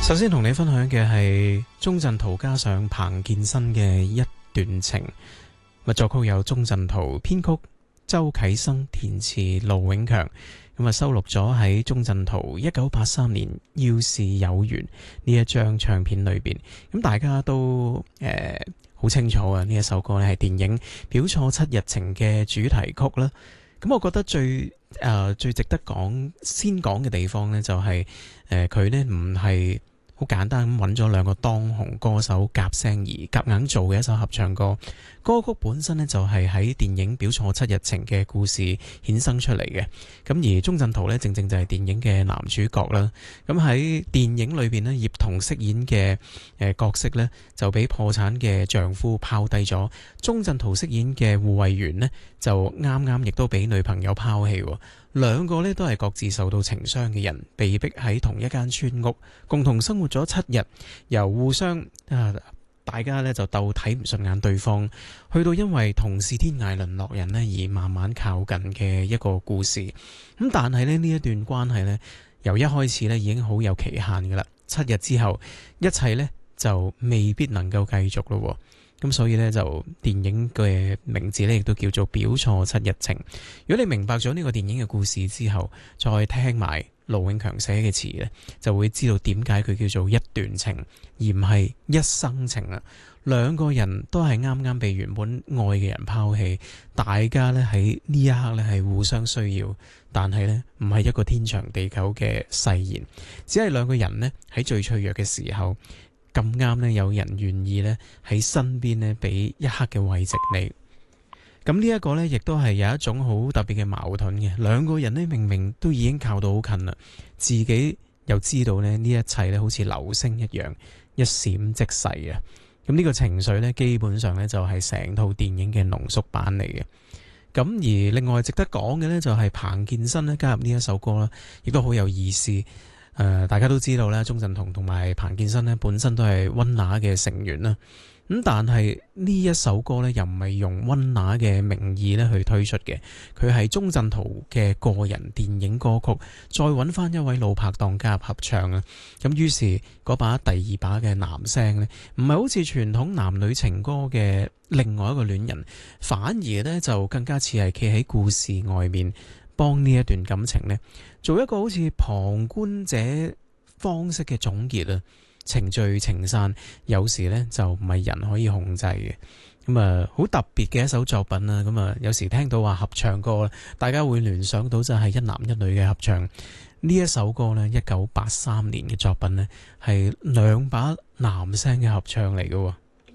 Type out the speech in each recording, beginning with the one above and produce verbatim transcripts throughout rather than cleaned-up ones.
首先同你分享嘅係鍾鎮濤加上彭健新嘅一段情，咪作曲有鍾鎮濤，編曲周啟生，填詞盧永強，咁啊收錄咗喺鍾鎮濤一九八三年要是有緣呢一張唱片裏邊。咁大家都誒好、呃、清楚啊，呢一首歌咧係電影《表錯七日情》嘅主題曲啦。咁我覺得最誒、呃、最值得講先講嘅地方呢、就是，就係誒佢呢唔係好簡單咁揾咗兩個當紅歌手夾聲而夾硬做嘅一首合唱歌。歌曲本身呢，就係喺電影《表錯七日情》嘅故事衍生出嚟嘅。咁而鍾鎮濤呢，正正就係電影嘅男主角啦。咁喺電影裏邊呢，葉童飾演嘅誒角色呢，就俾破產嘅丈夫拋低咗。鍾鎮濤飾演嘅護衛員呢，就啱啱亦都俾女朋友拋棄。兩個呢都係各自受到情傷嘅人，被逼喺同一間村屋共同生活咗七日，由互相啊大家呢就鬥睇唔順眼對方，去到因為同是天涯淪落人呢而慢慢靠近嘅一個故事。咁但係呢，呢一段關係呢，由一開始呢已經好有期限㗎喇，七日之後一切呢就未必能夠繼續咯。咁所以呢，就電影嘅名字呢亦都叫做《表錯七日情》。如果你明白咗呢個電影嘅故事之後，再聽埋盧永強寫嘅詞呢，就會知道點解佢叫做一段情，而唔係一生情啦。兩個人都係啱啱被原本愛嘅人拋棄，大家呢喺呢一刻呢係互相需要，但係呢唔係一個天長地久嘅誓言，只係兩個人呢喺最脆弱嘅時候，咁啱呢有人願意呢喺身邊呢俾一刻嘅慰藉你。咁呢一個呢亦都係有一種好特別嘅矛盾嘅，兩個人呢明明都已經靠到好近啦，自己又知道呢呢一切呢好似流星一樣一閃即逝啊。咁呢個情緒呢基本上呢就係成套電影嘅濃縮版嚟嘅。咁而另外值得講嘅呢，就係彭健新呢加入呢一首歌啦，亦都好有意思。誒、呃，大家都知道咧，鍾鎮濤同埋彭健新咧本身都係溫拿嘅成員啦。咁但係呢一首歌咧，又唔係用溫拿嘅名義咧去推出嘅，佢係鍾鎮濤嘅個人電影歌曲，再揾翻一位老拍檔加入合唱啊。咁於是嗰把第二把嘅男聲咧，唔係好似傳統男女情歌嘅另外一個戀人，反而咧就更加似係企喺故事外面，幫呢一段感情呢做一個好似旁觀者方式嘅總結啊。情聚情散有時呢就唔係人可以控制嘅。咁啊好特別嘅一首作品啦。咁啊有時聽到話合唱歌，大家會聯想到就係一男一女嘅合唱。呢一首歌呢，一九八三年嘅作品呢，係兩把男聲嘅合唱嚟嘅。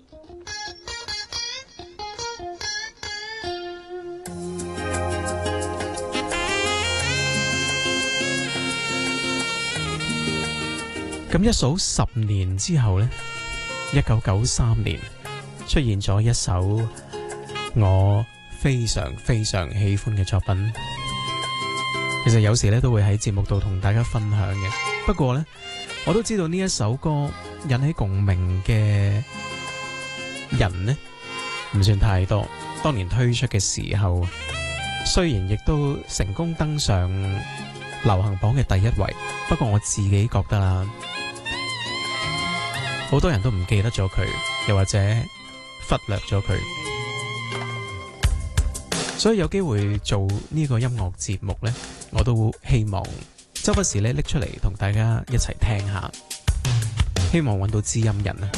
咁一數十年之後呢，一九九三年出現咗一首我非常非常喜歡嘅作品。其實有時咧都會喺節目度同大家分享嘅。不過呢，我都知道呢一首歌引起共鳴嘅人呢唔算太多。當年推出嘅時候，雖然亦都成功登上流行榜嘅第一位，不過我自己覺得啦，好多人都唔記得咗佢，又或者忽略咗佢，所以有機會做呢個音樂節目呢，我都希望周不時咧拎出嚟同大家一齊聽下，希望揾到知音人啊！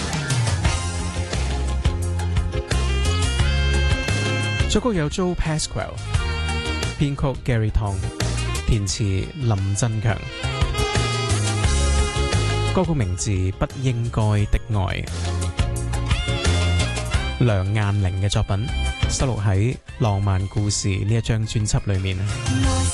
作曲有 Joe Pasquale， 編曲 Gary Tong， 填詞林振強。歌曲名字《不應該的愛》，梁雁玲嘅作品，收錄喺《浪漫故事》呢一張專輯裏面。